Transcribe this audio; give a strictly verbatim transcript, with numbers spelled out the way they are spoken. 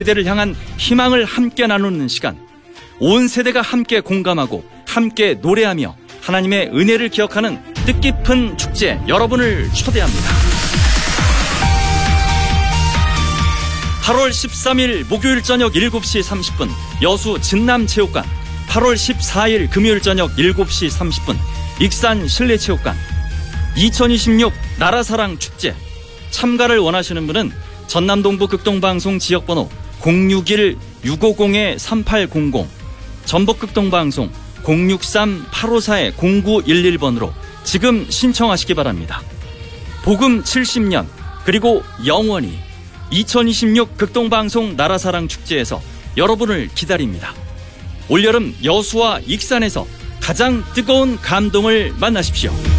세대를 향한 희망을 함께 나누는 시간, 온 세대가 함께 공감하고 함께 노래하며 하나님의 은혜를 기억하는 뜻깊은 축제 여러분을 초대합니다. 팔월 십삼일 목요일 저녁 일곱 시 삼십 분 여수 진남체육관, 팔월 십사일 금요일 저녁 일곱 시 삼십 분 익산 실내체육관, 이천이십육 나라사랑 축제. 참가를 원하시는 분은 전남동부 극동방송 지역번호 공육일 육오공 삼팔공공, 전북극동방송 공육삼 팔오사 공구일일 번으로 지금 신청하시기 바랍니다. 복음 칠십 년 그리고 영원히 이천이십육 극동방송 나라사랑 축제에서 여러분을 기다립니다. 올여름 여수와 익산에서 가장 뜨거운 감동을 만나십시오.